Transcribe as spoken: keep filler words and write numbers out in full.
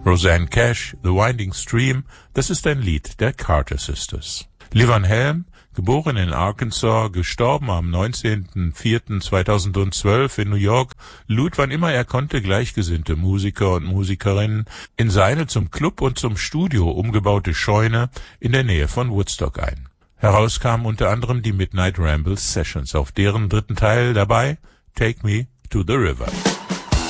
Rosanne Cash, The Winding Stream, das ist ein Lied der Carter Sisters. Lee Van Helm, geboren in Arkansas, gestorben am neunzehnten vierten zweitausendzwölf in New York, lud, wann immer er konnte, gleichgesinnte Musiker und Musikerinnen in seine zum Club und zum Studio umgebaute Scheune in der Nähe von Woodstock ein. Heraus kamen unter anderem die Midnight Ramble Sessions, auf deren dritten Teil dabei Take Me to the River.